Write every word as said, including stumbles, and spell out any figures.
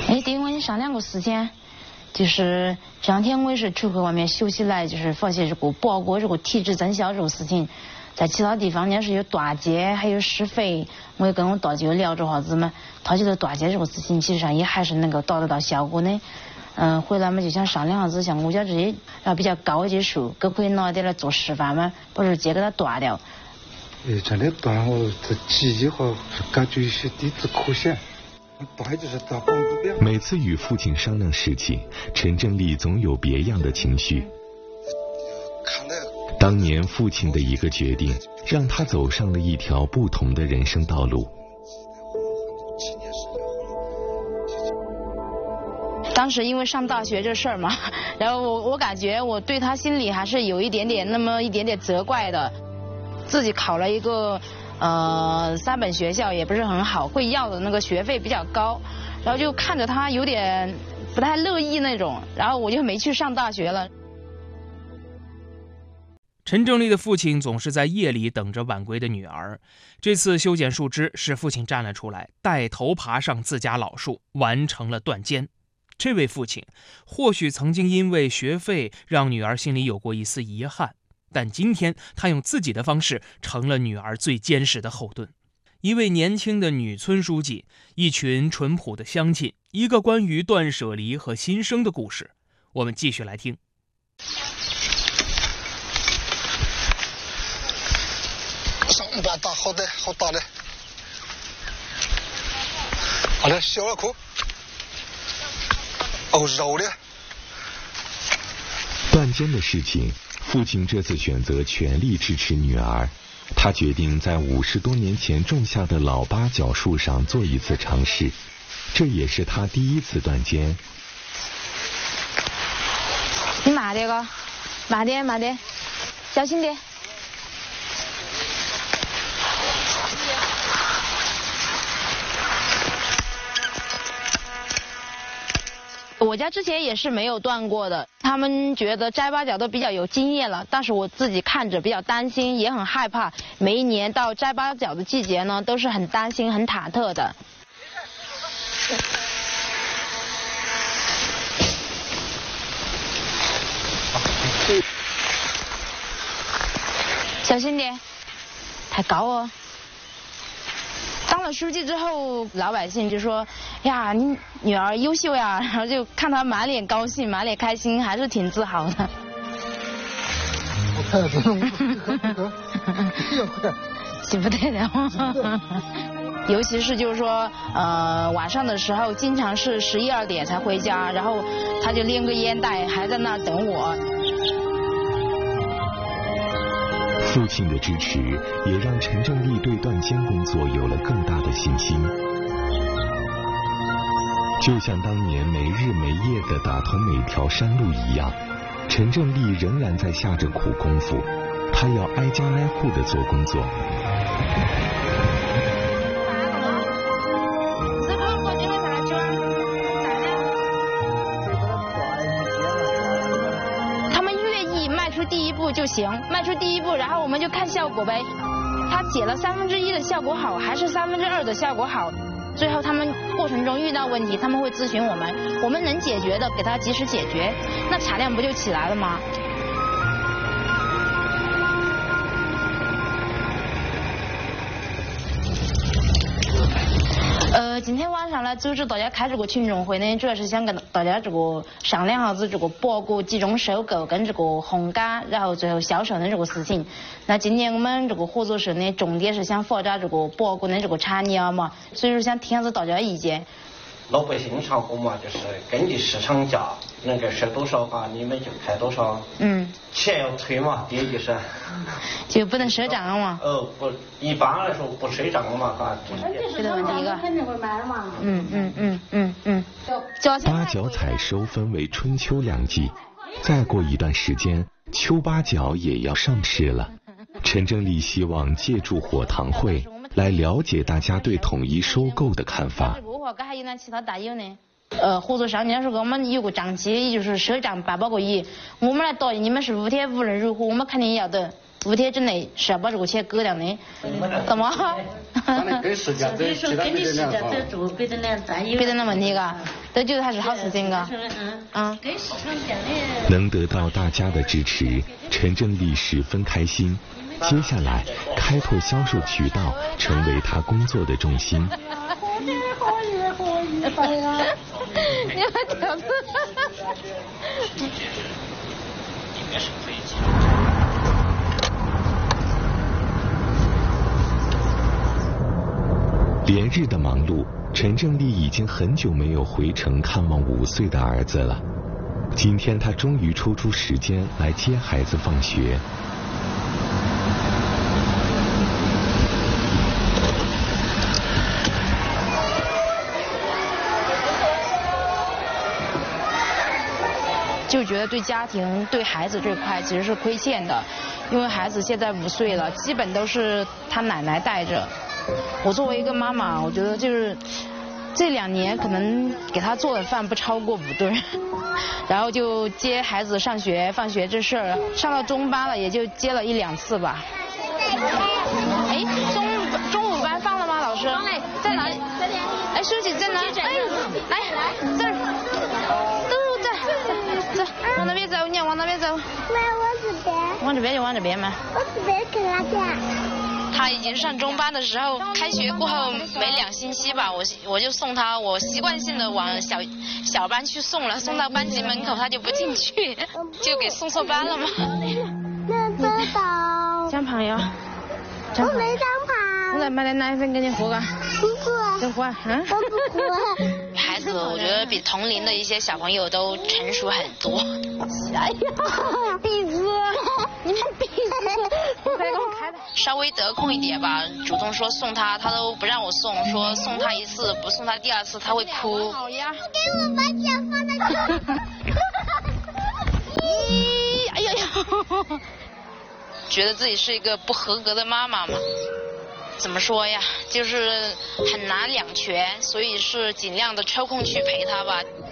哎，对，我跟你商量过事情，就是这两天我也是出去外面休息来，就是发现这个报过这个体质增效这个事情，在其他地方呢是有大姐还有施肥，我也跟我大姐聊着哈子嘛，她觉得大姐这个事情其实上也还是能够达得到效果的。嗯，回来嘛就想商量下子，像我家这些啊比较高一些树，可可以拿点来做示范嘛，把这节给它断掉。 哎，这里断我这季节哈，感觉有些弟子可险。 每次与父亲商量事情，陈正丽总有别样的情绪。当年父亲的一个决定，让他走上了一条不同的人生道路。 当时因为上大学这事儿嘛，然后我我感觉我对他心里还是有一点点那么一点点责怪的。自己考了一个呃三本学校也不是很好，会要的那个学费比较高，然后就看着他有点不太乐意那种，然后我就没去上大学了。 陈正丽的父亲总是在夜里等着晚归的女儿，这次修剪树枝是父亲站了出来，带头爬上自家老树，完成了断肩。这位父亲或许曾经因为学费让女儿心里有过一丝遗憾，但今天他用自己的方式成了女儿最坚实的后盾。一位年轻的女村书记，一群淳朴的乡亲，一个关于断舍离和新生的故事，我们继续来听。 上边大好的好大的，好的小裤，哦肉的。 断肩的事情，父亲这次选择全力支持女儿。他决定在五十多年前种下的老八角树上做一次尝试，这也是他第一次断肩。 你慢点个，慢点慢点，小心点。我家之前也是没有断过的，他们觉得摘八角都比较有经验了，但是我自己看着比较担心，也很害怕。每一年到摘八角的季节呢，都是很担心、很忐忑的。小心点，太高哦。当了书记之后，老百姓就说：“呀，你女儿优秀呀！”然后就看她满脸高兴、满脸开心，还是挺自豪的。 我看这种， 记不得了。尤其是就是说，呃，晚上的时候经常是十一二点才回家，然后他就拎个烟袋，还在那儿等我。 父亲的支持也让陈正丽对断肩工作有了更大的信心。就像当年没日没夜地打通每条山路一样，陈正丽仍然在下着苦功夫，他要挨家挨户地做工作。 第一步就行，迈出第一步，然后我们就看效果呗。他解了三分之一的效果好，还是三分之二的效果好？最后他们过程中遇到问题，他们会咨询我们，我们能解决的给他及时解决，那产量不就起来了吗？呃，今天晚上呢，组织大家开这个群众会呢，主要是想跟大家这个商量下子这个包谷集中收购跟这个烘干，然后最后销售的这个事情。那今年我们这个合作社呢，重点是想发展这个包谷的这个产业嘛，所以说想听下子大家意见。 老百姓上货嘛，就是根据市场价，那个是多少啊，你们就开多少。嗯。钱要退嘛，第一就是。 就不能赊账嘛。 呃，不，一般来说不赊账嘛，哈。 这个问题一个。嗯嗯嗯嗯嗯。 八角采收分为春秋两季，再过一段时间，秋八角也要上市了。陈正丽希望借助火塘会来了解大家对统一收购的看法。 还有呢，其他大友呢？呃，合作商家说给我们有个账期，也就是赊账八百个亿，我们来答应你们是五天无论如何，我们肯定要得。五天之内是要把这个钱给掉的。怎么？ 给时间，所以说给你时间再做别的呢，咱有别的那问题嘎。 这就是还是好事情啊。嗯。 能得到大家的支持，陈正丽十分开心。接下来，开拓销售渠道成为他工作的重心。 你们屌丝。 连日的忙碌，陈正丽已经很久没有回城看望五岁的儿子了。今天他终于抽出时间来接孩子放学。 就觉得对家庭、对孩子这块其实是亏欠的，因为孩子现在五岁了，基本都是他奶奶带着。我作为一个妈妈，我觉得就是这两年可能给他做的饭不超过五顿，然后就接孩子上学、放学这事儿，上到中班了也就接了一两次吧。哎，中中午班放了吗？老师？在哪里？哎，书记在哪？哎，来这儿。走，往那边走，你要往那边走。妈，往这边。往这边就往这边嘛。我这边去哪边？他已经上中班的时候，开学过后没两星期吧，我我就送他，我习惯性的往小小班去送了，送到班级门口他就不进去，就给送错班了嘛。那知道。张朋友。我没张朋。我来买点奶粉给你喝个。不喝。不喝，嗯。我不喝。孩子，我觉得比同龄的一些小朋友都成熟很多。哎呀，闭嘴！你们闭嘴！快给我开的。稍微得空一点吧，主动说送他，他都不让我送，说送他一次不送他第二次他会哭。好呀。给我把脚放在这。咦，哎呀呀！觉得自己是一个不合格的妈妈嘛。怎么说呀，就是很难两全，所以是尽量的抽空去陪他吧。